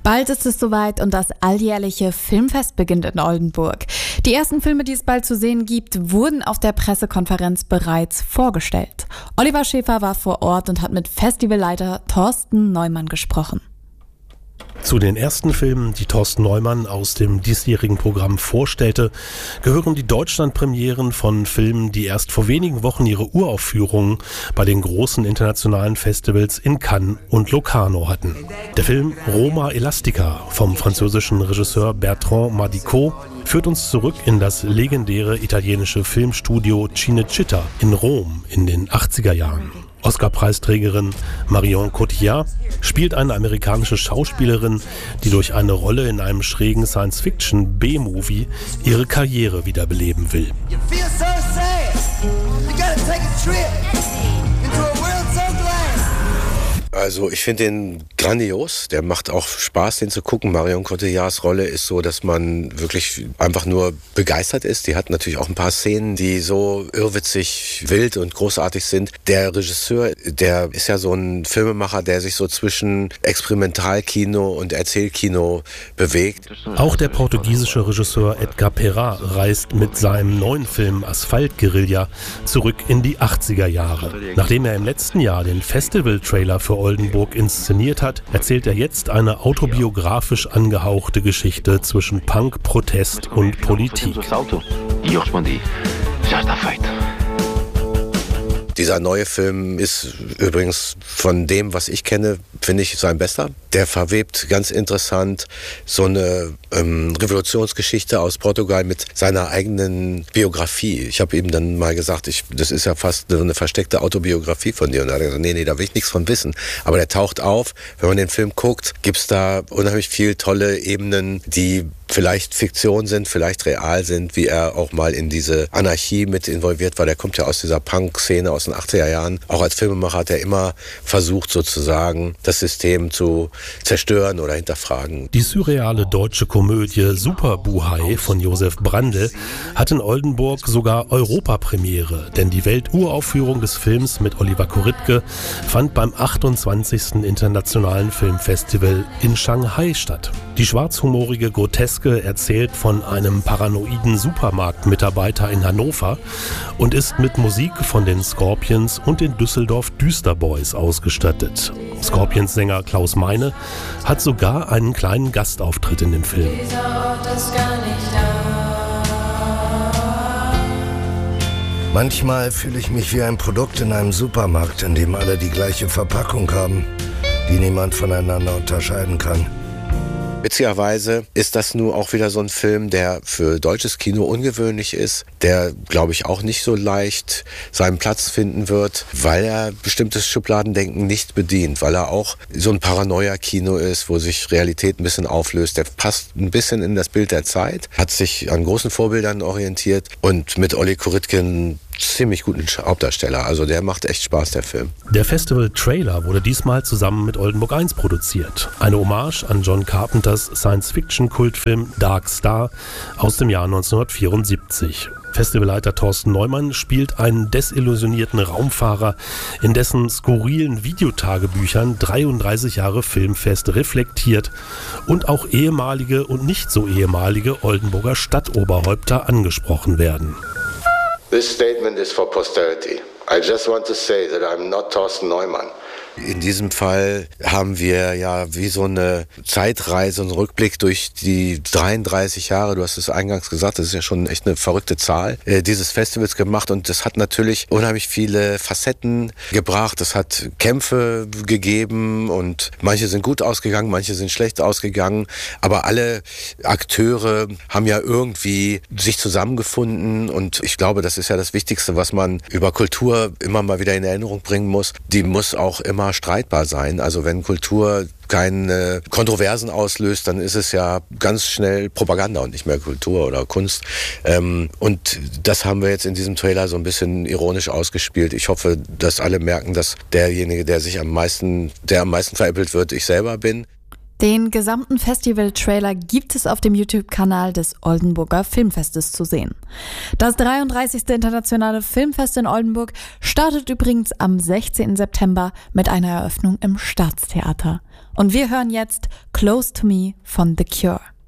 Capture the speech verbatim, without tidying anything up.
Bald ist es soweit und das alljährliche Filmfest beginnt in Oldenburg. Die ersten Filme, die es bald zu sehen gibt, wurden auf der Pressekonferenz bereits vorgestellt. Oliver Schäfer war vor Ort und hat mit Festivalleiter Thorsten Neumann gesprochen. Zu den ersten Filmen, die Thorsten Neumann aus dem diesjährigen Programm vorstellte, gehören die Deutschlandpremieren von Filmen, die erst vor wenigen Wochen ihre Uraufführungen bei den großen internationalen Festivals in Cannes und Locarno hatten. Der Film Roma Elastica vom französischen Regisseur Bertrand Madicot führt uns zurück in das legendäre italienische Filmstudio Cinecittà in Rom in den achtziger Jahren. Oscar-Preisträgerin Marion Cotillard spielt eine amerikanische Schauspielerin, die durch eine Rolle in einem schrägen Science-Fiction-B-Movie ihre Karriere wiederbeleben will. Also ich finde den grandios, der macht auch Spaß, den zu gucken. Marion Cotillards Rolle ist so, dass man wirklich einfach nur begeistert ist. Die hat natürlich auch ein paar Szenen, die so irrwitzig, wild und großartig sind. Der Regisseur, der ist ja so ein Filmemacher, der sich so zwischen Experimentalkino und Erzählkino bewegt. Auch der portugiesische Regisseur Edgar Pera reist mit seinem neuen Film Asphalt-Guerilla zurück in die achtziger Jahre. Nachdem er im letzten Jahr den Festival-Trailer für Oldenburg inszeniert hat, erzählt er jetzt eine autobiografisch angehauchte Geschichte zwischen Punk, Protest und Politik. Dieser neue Film ist übrigens von dem, was ich kenne, finde ich sein bester. Der verwebt ganz interessant so eine ähm, Revolutionsgeschichte aus Portugal mit seiner eigenen Biografie. Ich habe ihm dann mal gesagt, ich, das ist ja fast eine versteckte Autobiografie von dir. Und er hat gesagt, nee, nee, da will ich nichts von wissen. Aber der taucht auf. Wenn man den Film guckt, gibt's da unheimlich viel tolle Ebenen, die vielleicht Fiktion sind, vielleicht real sind, wie er auch mal in diese Anarchie mit involviert war. Der kommt ja aus dieser Punk-Szene aus den achtziger Jahren. Auch als Filmemacher hat er immer versucht, sozusagen das System zu zerstören oder hinterfragen. Die surreale deutsche Komödie Superbuhai von Josef Brandl hat in Oldenburg sogar Europapremiere, denn die Welturaufführung des Films mit Oliver Koritke fand beim achtundzwanzigsten Internationalen Filmfestival in Shanghai statt. Die schwarzhumorige Groteske erzählt von einem paranoiden Supermarktmitarbeiter in Hannover und ist mit Musik von den Scorpions und den Düsseldorf Düsterboys ausgestattet. Scorpions-Sänger Klaus Meine hat sogar einen kleinen Gastauftritt in dem Film. Manchmal fühle ich mich wie ein Produkt in einem Supermarkt, in dem alle die gleiche Verpackung haben, die niemand voneinander unterscheiden kann. Witzigerweise ist das nur auch wieder so ein Film, der für deutsches Kino ungewöhnlich ist, der, glaube ich, auch nicht so leicht seinen Platz finden wird, weil er bestimmtes Schubladendenken nicht bedient, weil er auch so ein Paranoia-Kino ist, wo sich Realität ein bisschen auflöst. Der passt ein bisschen in das Bild der Zeit, hat sich an großen Vorbildern orientiert und mit Olli Koritke einen ziemlich guten Hauptdarsteller. Also der macht echt Spaß, der Film. Der Festival-Trailer wurde diesmal zusammen mit Oldenburg eins produziert. Eine Hommage an John Carpenters Science-Fiction-Kultfilm Dark Star aus dem Jahr neunzehnhundertvierundsiebzig. Festivalleiter Thorsten Neumann spielt einen desillusionierten Raumfahrer, in dessen skurrilen Videotagebüchern dreiunddreißig Jahre Filmfest reflektiert und auch ehemalige und nicht so ehemalige Oldenburger Stadtoberhäupter angesprochen werden. This statement is for posterity. I just want to say that I'm not Thorsten Neumann. In diesem Fall haben wir ja wie so eine Zeitreise, einen Rückblick durch die dreiunddreißig Jahre, du hast es eingangs gesagt, das ist ja schon echt eine verrückte Zahl, äh, dieses Festivals gemacht und das hat natürlich unheimlich viele Facetten gebracht. Es hat Kämpfe gegeben und manche sind gut ausgegangen, manche sind schlecht ausgegangen, aber alle Akteure haben ja irgendwie sich zusammengefunden und ich glaube, das ist ja das Wichtigste, was man über Kultur immer mal wieder in Erinnerung bringen muss. Die muss auch immer streitbar sein. Also wenn Kultur keine Kontroversen auslöst, dann ist es ja ganz schnell Propaganda und nicht mehr Kultur oder Kunst. Ähm, und das haben wir jetzt in diesem Trailer so ein bisschen ironisch ausgespielt. Ich hoffe, dass alle merken, dass derjenige, der sich am meisten, der am meisten veräppelt wird, ich selber bin. Den gesamten Festival-Trailer gibt es auf dem YouTube-Kanal des Oldenburger Filmfestes zu sehen. Das dreiunddreißigste Internationale Filmfest in Oldenburg startet übrigens am sechzehnten September mit einer Eröffnung im Staatstheater. Und wir hören jetzt Close to Me von The Cure.